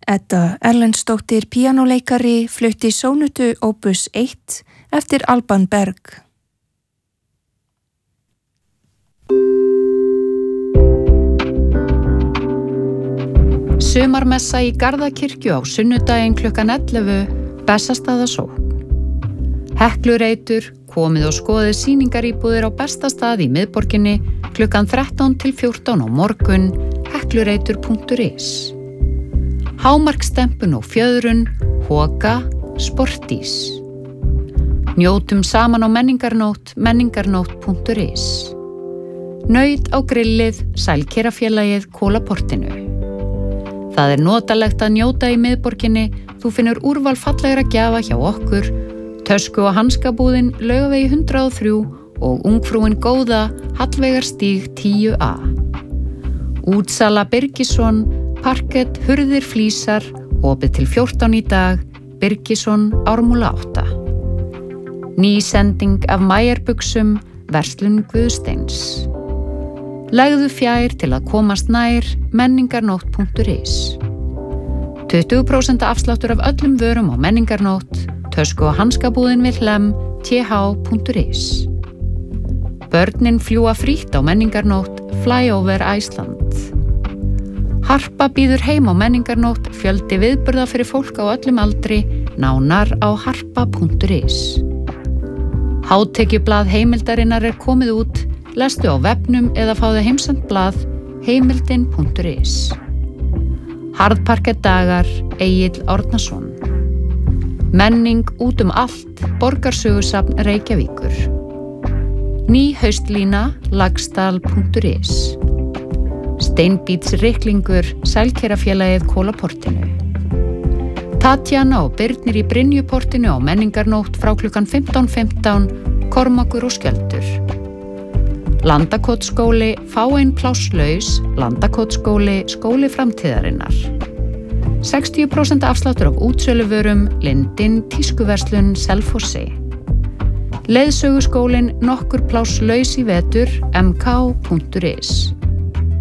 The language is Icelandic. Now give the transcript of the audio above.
Edda Erlendsdóttir píanóleikari flutti sónutu opus 1 eftir Alban Berg. Sumarmessa í Garðakirkju á sunnudaginn klukkan 11, Bessastaðasókn. Heklureitur, komið og skoðið sýningaríbúðir á Bestastað í miðborginni klukkan 13 til 14 á morgun, heklureitur.is. Hámarkstempun og fjöðrun, Hoka, Sportís. Njótum saman á menningarnótt, menningarnótt.is. Naut á grillið, Sælkerafélagið, Kólaportinu. Það notalegt að njóta í miðborginni, þú finnur úrval fallegra gjafa hjá okkur, tösku- og hanskabúðin Laugavegi 103 og ungfrúin góða Hallveigarstíg 10A. Útsala Birgisson, parkett, hurðir, flísar, opið til 14 í dag, Birgisson, Ármúla 8. Ný sending af Mæjarbuxum, verslun Guðsteins. Legðu fjær til að komast nær, menningarnótt.is. 20% afsláttur af öllum vörum á menningarnótt, tösku- og hanskabúðin við Hlemm, th.is. Börnin fljúa frítt á menningarnótt, Flyover Iceland. Harpa býður heim á menningarnótt, fjöldi viðburða fyrir fólk á öllum aldri, nánar á harpa.is. Hátekjublað heimildarinnar komið út, lestu á vefnum eða fáðu heimsent blað, heimildin.is. Harðparkett dagar, Egill Árnason. Menning út allt, Borgarsögusafn Reykjavíkur. Ný haustlína, Lagsdal.is. Steinbítsryklingur, Sælkerafélagið, Kólaportinu. Tatjana og Birnir í Brynjuportinu á menningarnótt frá klukkan 15:15, Kormákur og Skjöldur. Landakotsskóli, fáein plásslaus, Landakotsskóli, skóli framtíðarinnar. 60% afsláttur af útsöluvörum, Lindin, tískuverslun, Selfossi. Leiðsöguskólin, nokkur plásslaus í vetur, mk.is.